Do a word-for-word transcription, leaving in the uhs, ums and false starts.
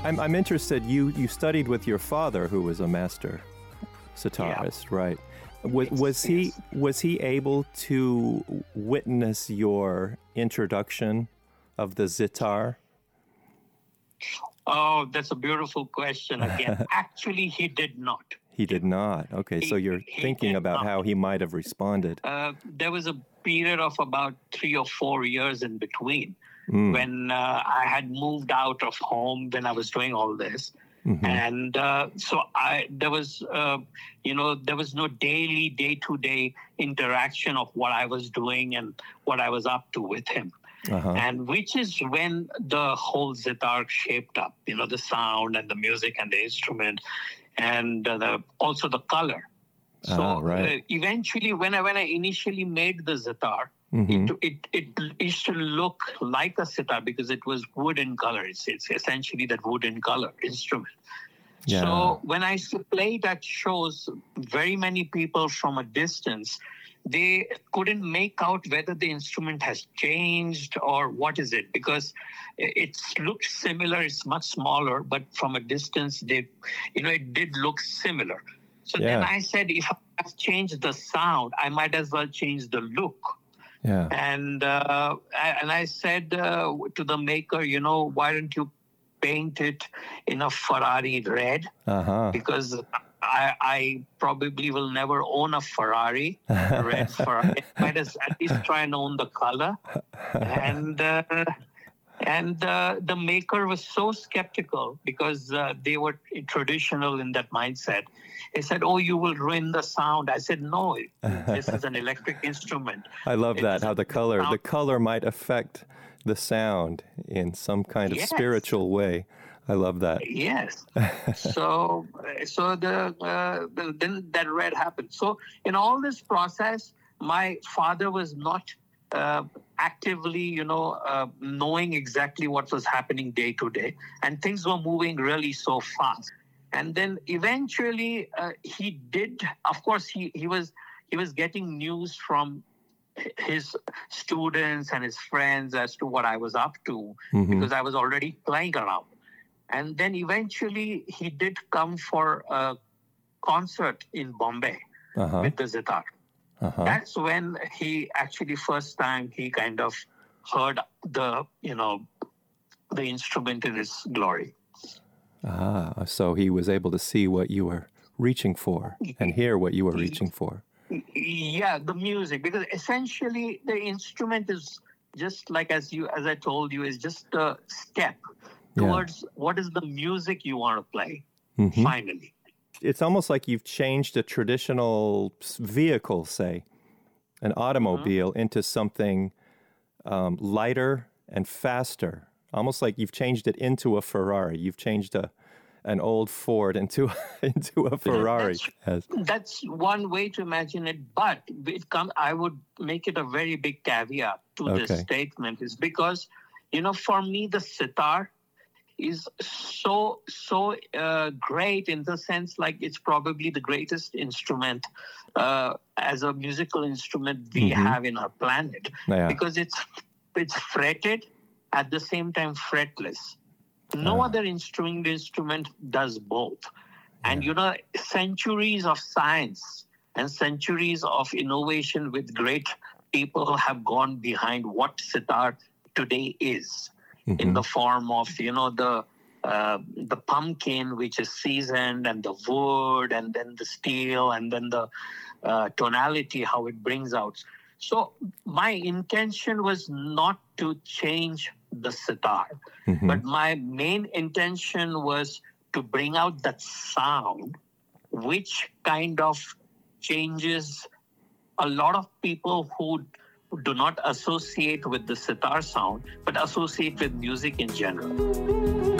I'm, I'm interested. You you studied with your father, who was a master sitarist, yeah. right? Was, yes, was he yes. was he able to witness your introduction of the sitar? Oh, that's a beautiful question again. Actually, he did not. He did not. Okay, he, so you're thinking about not. how he might have responded. Uh, there was a period of about three or four years in between mm. when uh, I had moved out of home when I was doing all this. Mm-hmm. And uh, so I, there was, uh, you know, there was no daily, day-to-day interaction of what I was doing and what I was up to with him. Uh-huh. And which is when the whole sitar shaped up, you know, the sound and the music and the instrument and uh, the, also the color. So ah, right. uh, eventually, when I when I initially made the sitar, mm-hmm. it, it it used to look like a sitar because it was wood in color. It's, it's essentially that wood in color instrument. Yeah. So when I play it at shows, very many people from a distance, they couldn't make out whether the instrument has changed or what is it, because it looked similar. It's much smaller, but from a distance, they, you know, it did look similar. So yeah. then I said, if I've changed the sound, I might as well change the look. Yeah. And uh, and I said uh, to the maker, you know, why don't you paint it in a Ferrari red? Uh-huh. Because I, I probably will never own a Ferrari, a red Ferrari. I might as at least try and own the color. And uh, and uh, the maker was so skeptical because uh, they were traditional in that mindset. They said, oh, you will ruin the sound. I said, no, this is an electric instrument. I love it that, how the color, sound. the color might affect the sound in some kind of yes. spiritual way. I love that. Yes. so, so the, uh, the then that red happened. So, in all this process, my father was not uh, actively, you know, uh, knowing exactly what was happening day to day, and things were moving really so fast. And then eventually, uh, he did. Of course, he he was he was getting news from his students and his friends as to what I was up to, mm-hmm. because I was already playing around. And then eventually he did come for a concert in Bombay uh-huh. with the sitar. Uh-huh. That's when he actually first time he kind of heard the, you know, the instrument in its glory. Ah, so he was able to see what you were reaching for and hear what you were reaching for. Yeah, the music, because essentially the instrument is just like, as you, as I told you, is just a step towards yeah. what is the music you want to play, mm-hmm. finally. It's almost like you've changed a traditional vehicle, say, an automobile, mm-hmm. into something um, lighter and faster. Almost like you've changed it into a Ferrari. You've changed a an old Ford into into a Ferrari. That's, that's one way to imagine it. But it come, I would make it a very big caveat to okay. this statement, is because, you know, for me, the sitar is so, so uh, great in the sense, like, it's probably the greatest instrument uh, as a musical instrument we mm-hmm. have in our planet. Yeah. Because it's it's fretted, at the same time fretless. No uh. other instrument instrument does both. And, yeah. you know, centuries of science and centuries of innovation with great people have gone behind what sitar today is. Mm-hmm. In the form of, you know, the uh, the pumpkin, which is seasoned, and the wood, and then the steel, and then the uh, tonality, how it brings out. So my intention was not to change the sitar, mm-hmm. but my main intention was to bring out that sound, which kind of changes a lot of people who do not associate with the sitar sound, but associate with music in general.